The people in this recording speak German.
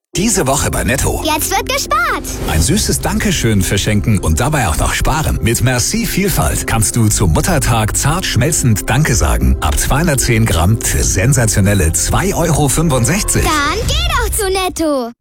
Diese Woche bei Netto. Jetzt wird gespart. Ein süßes Dankeschön verschenken und dabei auch noch sparen. Mit Merci Vielfalt kannst du zum Muttertag zart schmelzend Danke sagen. Ab 210 Gramm für sensationelle 2,65 €. Dann geh doch zu Netto.